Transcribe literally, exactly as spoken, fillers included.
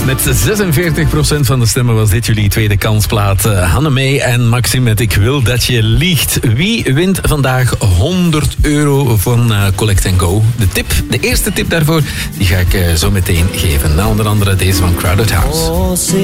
Met zesenveertig procent van de stemmen was dit jullie tweede kansplaat. Uh, Hanne-May en Maxime met Ik wil dat je liegt. Wie wint vandaag honderd euro van uh, Collect and Go? De tip, de eerste tip daarvoor, die ga ik uh, zo meteen geven. Na onder andere deze van Crowded House.